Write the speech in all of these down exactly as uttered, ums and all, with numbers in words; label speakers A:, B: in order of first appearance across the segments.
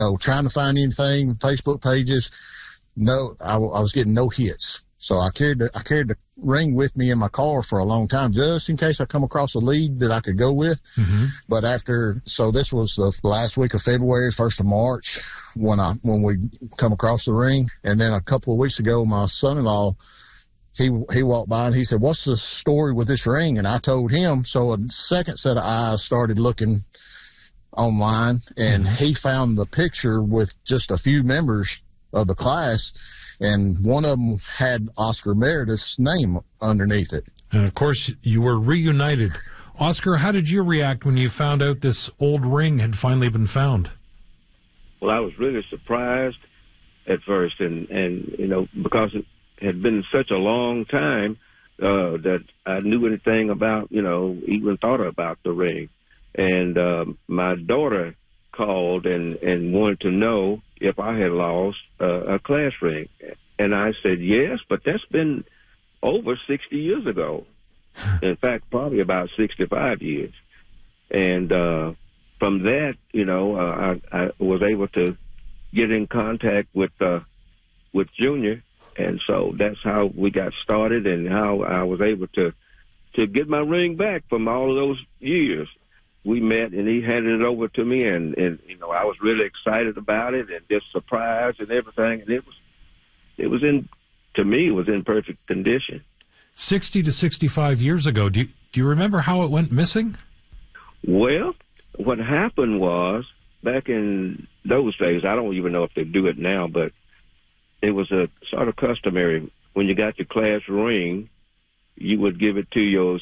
A: know, trying to find anything, Facebook pages. No, I, I was getting no hits. So I carried the, I carried the ring with me in my car for a long time, just in case I come across a lead that I could go with.
B: Mm-hmm.
A: But after, so this was the last week of February, first of March, when I, when we come across the ring. And then a couple of weeks ago, my son-in-law, he, he walked by and he said, "What's the story with this ring?" And I told him. So a second set of eyes started looking online, and mm-hmm. he found the picture with just a few members of the class, and one of them had Oscar Meredith's name underneath it.
B: And, of course, you were reunited. Oscar, how did you react when you found out this old ring had finally been found?
C: Well, I was really surprised at first, and, and you know, because it had been such a long time uh, that I knew anything about, you know, even thought about the ring. And uh, my daughter called and, and wanted to know if I had lost uh, a class ring. And I said, yes, but that's been over sixty years ago. In fact, probably about sixty-five years. And uh, from that, you know, uh, I, I was able to get in contact with uh, with Junior. And so that's how we got started and how I was able to, to get my ring back from all of those years. We met, and he handed it over to me, and, and you know, I was really excited about it and just surprised and everything. And it was, it was in, to me, it was in perfect condition.
B: sixty to sixty-five years ago, do you, do you remember how it went missing?
C: Well, what happened was, back in those days, I don't even know if they do it now, but it was a sort of customary. When you got your class ring, you would give it to your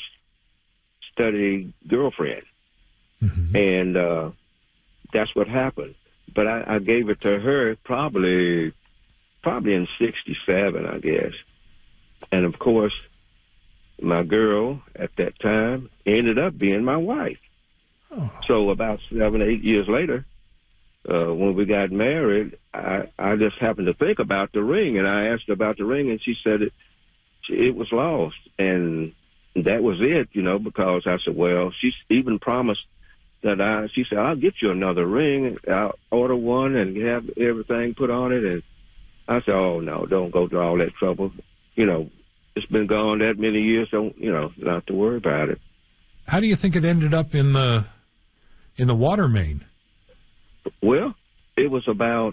C: study girlfriend. Mm-hmm. And uh, that's what happened. But I, I gave it to her probably probably in sixty-seven, I guess. And, of course, my girl at that time ended up being my wife. Oh. So about seven, eight years later, uh, when we got married, I, I just happened to think about the ring. And I asked her about the ring, and she said it, it was lost. And that was it, you know, because I said, well, she even promised that I, she said, I'll get you another ring. I'll order one and have everything put on it. And I said, oh, no, don't go through all that trouble. You know, it's been gone that many years. Don't, you know, not to worry about it.
B: How do you think it ended up in the, in the water main?
C: Well, it was about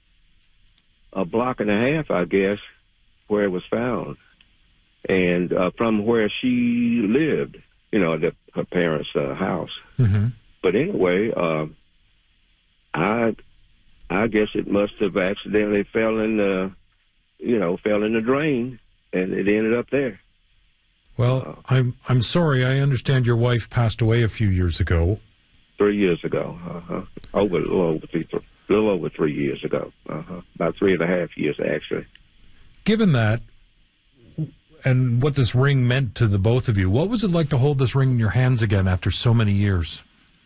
C: a block and a half, I guess, where it was found. And uh, from where she lived, you know, the, her parents' uh, house. Mm-hmm. But anyway, uh, I I guess it must have accidentally fell in the, you know, fell in the drain, and it ended up there.
B: Well, uh, I'm I'm sorry. I understand your wife passed away a few years ago.
C: Three years ago, uh-huh. over a little over three, a little over three years ago, uh-huh. About three and a half years actually.
B: Given that, and what this ring meant to the both of you, what was it like to hold this ring in your hands again after so many years?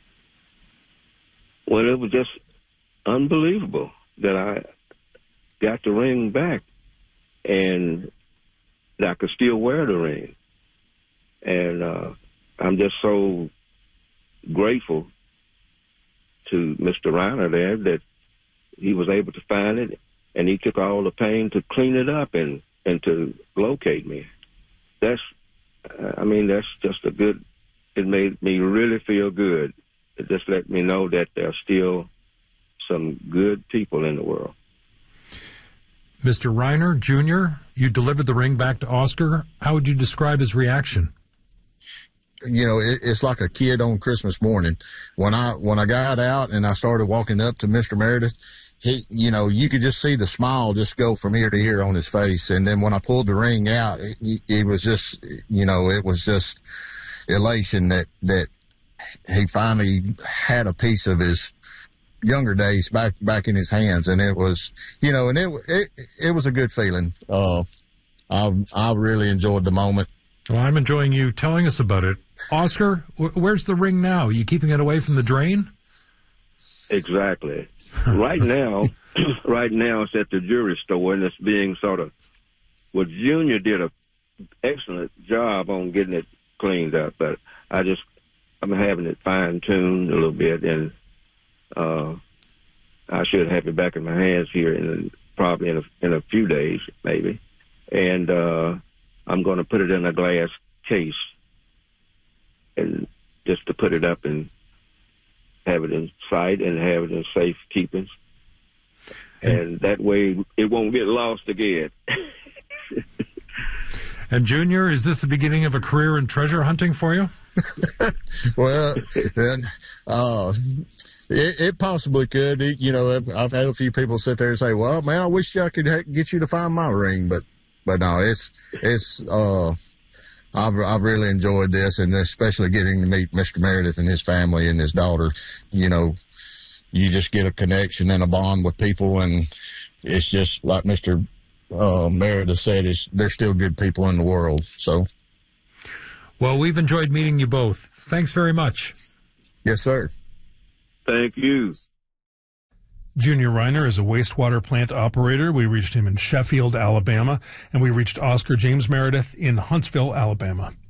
C: Well, it was just unbelievable that I got the ring back and that I could still wear the ring. And uh, I'm just so grateful to Mister Reiner there that he was able to find it, and he took all the pain to clean it up and, and to locate me. That's, I mean, that's just a good, it made me really feel good. It just let me know that there's still some good people in the world.
B: Mister Reiner, Junior, you delivered the ring back to Oscar. How would you describe his reaction?
A: You know, it, it's like a kid on Christmas morning. When I when I got out and I started walking up to Mister Meredith, he, you know, you could just see the smile just go from ear to ear on his face. And then when I pulled the ring out, it, it was just, you know, it was just elation that that he finally had a piece of his younger days back back in his hands. And it was, you know, and it it, it was a good feeling. Uh, I I really enjoyed the moment.
B: Well, I'm enjoying you telling us about it. Oscar, wh- where's the ring now? Are you keeping it away from the drain?
C: Exactly. Right now, right now it's at the jewelry store, and it's being sort of, well, Junior did an excellent job on getting it cleaned up, but I just, I'm having it fine-tuned a little bit, and uh, I should have it back in my hands here in probably in a, in a few days, maybe. And uh, I'm going to put it in a glass case, and just to put it up and have it in sight and have it in safe keeping. And that way it won't get lost again.
B: And Junior, is this the beginning of a career in treasure hunting for you?
A: Well, and, uh, it, it possibly could. It, you know, I've, I've had a few people sit there and say, "Well, man, I wish I could ha- get you to find my ring," but, but no, it's it's. Uh, I've I've really enjoyed this, and especially getting to meet Mister Meredith and his family and his daughter. You know, you just get a connection and a bond with people, and it's just like Mister Uh, Meredith said, is they're still good people in the world. So,
B: well, we've enjoyed meeting you both. Thanks very much.
A: Yes, sir.
C: Thank you.
B: Junior Reiner is a wastewater plant operator. We reached him in Sheffield, Alabama, and we reached Oscar James Meredith in Huntsville, Alabama.